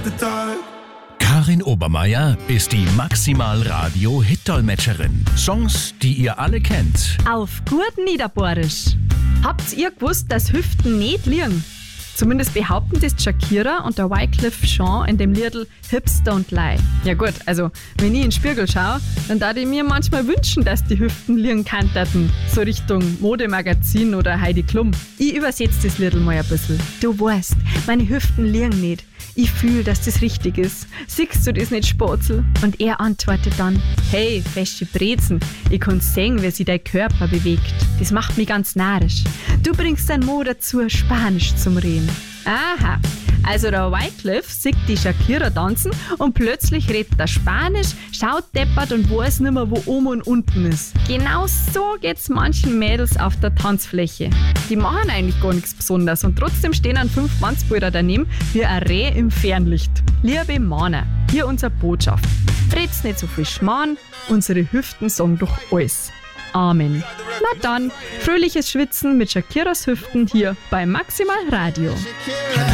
Karin Obermeier ist die Maximal-Radio-Hit-Dolmetscherin. Songs, die ihr alle kennt. Auf gut Niederbohrisch. Habt ihr gewusst, dass Hüften nicht liegen? Zumindest behaupten das Shakira und der Wyclef Jean in dem Liedl Hips Don't Lie. Ja gut, also wenn ich in den Spiegel schaue, dann darf ich mir manchmal wünschen, dass die Hüften liegen könnten. So Richtung Modemagazin oder Heidi Klum. Ich übersetze das Liedl mal ein bisschen. Du weißt, meine Hüften liegen nicht. Ich fühle, dass das richtig ist. Siehst du das nicht, Spatzel? Und er antwortet dann: Hey, feste Brezen, ich kann sehen, wie sich dein Körper bewegt. Das macht mich ganz narrisch. Du bringst dein Mo dazu, Spanisch zum Reden. Aha, also der Wyclef sieht die Shakira tanzen und plötzlich redet er Spanisch, schaut deppert und weiß nicht mehr, wo oben und unten ist. Genau so geht's manchen Mädels auf der Tanzfläche. Die machen eigentlich gar nichts Besonderes und trotzdem stehen an 5 Mannsbilder daneben wie ein Reh im Fernlicht. Liebe Männer, hier unsere Botschaft. Red's nicht so viel Schmarrn, unsere Hüften sagen doch alles. Amen. Na dann, fröhliches Schwitzen mit Shakiras Hüften hier bei Maximal Radio.